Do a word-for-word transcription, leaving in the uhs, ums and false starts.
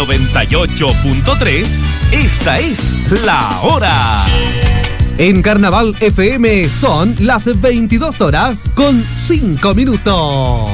noventa y ocho punto tres, esta es La Hora. En Carnaval F M son las veintidós horas con cinco minutos.